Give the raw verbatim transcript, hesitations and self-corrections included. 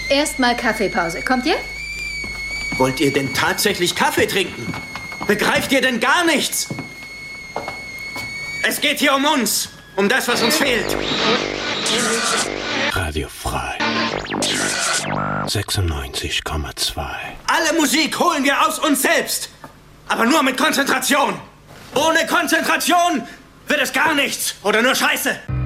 Erstmal Kaffeepause. Kommt ihr? Wollt ihr denn tatsächlich Kaffee trinken? Begreift ihr denn gar nichts? Es geht hier um uns. Um das, was uns fehlt. Radio Frei. sechsundneunzig Komma zwei. Alle Musik holen wir aus uns selbst. Aber nur mit Konzentration. Ohne Konzentration wird es gar nichts. Oder nur Scheiße.